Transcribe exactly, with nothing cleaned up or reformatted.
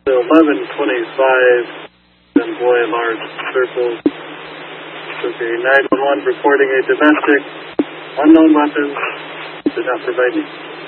to eleven twenty-five, Boy Large Circle. Okay, nine one one reporting a domestic unknown weapons. Did not provide any